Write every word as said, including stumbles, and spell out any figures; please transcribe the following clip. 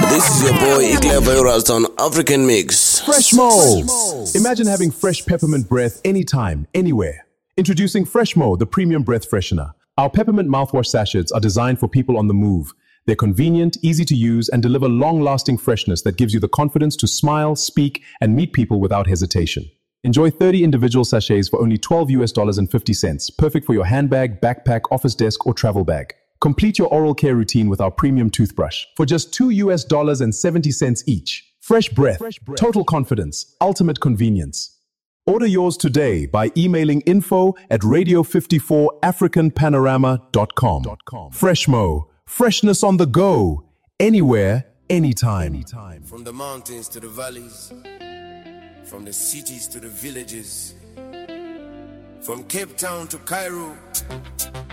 This is your boy Clever Euros on African Mix. Freshmo! Imagine having fresh peppermint breath anytime, anywhere. Introducing Freshmo, the premium breath freshener. Our peppermint mouthwash sachets are designed for people on the move. They're convenient, easy to use, and deliver long-lasting freshness that gives you the confidence to smile, speak, and meet people without hesitation. Enjoy thirty individual sachets for only twelve US dollars and fifty cents, perfect for your handbag, backpack, office desk, or travel bag. Complete your oral care routine with our premium toothbrush for just two US dollars and seventy cents each. Fresh breath, Fresh breath, total confidence, ultimate convenience. Order yours today by emailing info at radio fifty-four african panorama dot com. Freshmo, freshness on the go, anywhere, anytime. From the mountains to the valleys, from the cities to the villages, from Cape Town to Cairo,